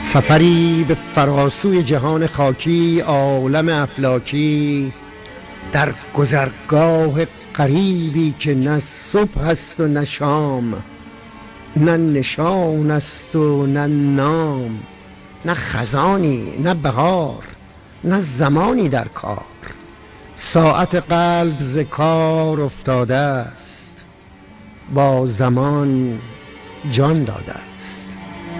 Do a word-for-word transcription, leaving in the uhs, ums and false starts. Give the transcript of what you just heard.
سفری به فراسوی جهان خاکی، عالم افلاکی، در گذرگاه غریبی که نه صبح است و نه شام، نه نشان است و نه نام، نه خزانی نه بهار، نه زمانی در کار. ساعت قلب ز کار افتاده است، با زمان جان داده است.